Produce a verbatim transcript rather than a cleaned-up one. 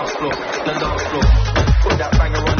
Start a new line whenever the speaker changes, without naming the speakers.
dance floor, the dance floor. Put that banger on